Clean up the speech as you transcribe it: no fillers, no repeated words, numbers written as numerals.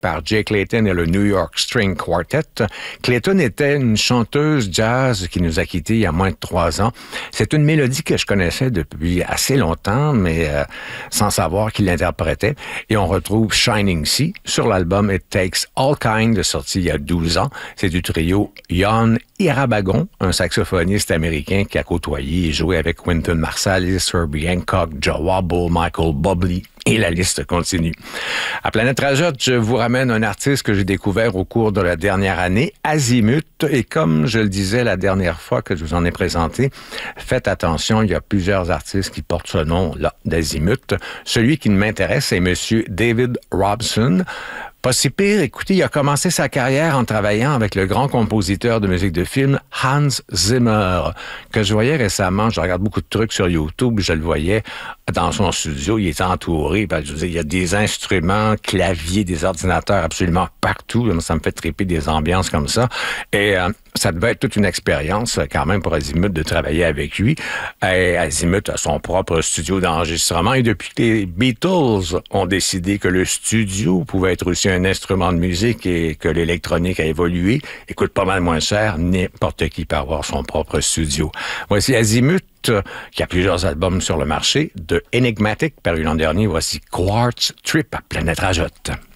par Jay Clayton et le New York String Quartet. Clayton était une chanteuse jazz qui nous a quittés il y a moins de 3 ans. C'est une mélodie que je connaissais depuis assez longtemps, mais sans savoir qui l'interprétait. Et on retrouve Shining Sea sur l'album It Takes All Kind, sorti il y a 12 ans. C'est du trio Jan Irabagon, un saxophoniste américain qui a côtoyé et joué avec Wynton Marsalis, Herbie Hancock, Joe Wobble, Michael Bublé, et la liste continue. À Planète Rajotte, je vous ramène un artiste que j'ai découvert au cours de la dernière année, Azimut. Et comme je le disais la dernière fois que je vous en ai présenté, faites attention, il y a plusieurs artistes qui portent ce nom-là d'Azimut. Celui qui m'intéresse est Monsieur David Robson. Pas si pire, écoutez, il a commencé sa carrière en travaillant avec le grand compositeur de musique de film Hans Zimmer, que je voyais récemment. Je regarde beaucoup de trucs sur YouTube, je le voyais dans son studio, il était entouré, je veux dire, il y a des instruments, claviers, des ordinateurs absolument partout. Ça me fait triper des ambiances comme ça. Et ça devait être toute une expérience quand même pour Azimut de travailler avec lui. Et Azimut a son propre studio d'enregistrement et depuis que les Beatles ont décidé que le studio pouvait être aussi un instrument de musique et que l'électronique a évolué, il coûte pas mal moins cher, n'importe qui peut avoir son propre studio. Voici Azimut, qui a plusieurs albums sur le marché, de Enigmatic, paru l'an dernier. Voici Quartz Trip à Planète Rajotte.